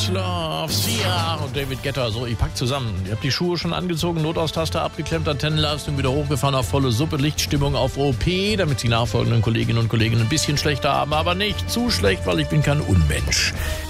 Questlove, Sia und David Guetta. So, ich pack zusammen. Ihr habt die Schuhe schon angezogen, Notaustaste abgeklemmt, Antennenleistung wieder hochgefahren auf volle Suppe, Lichtstimmung auf OP, damit die nachfolgenden Kolleginnen und Kollegen ein bisschen schlechter haben, aber nicht zu schlecht, weil ich bin kein Unmensch.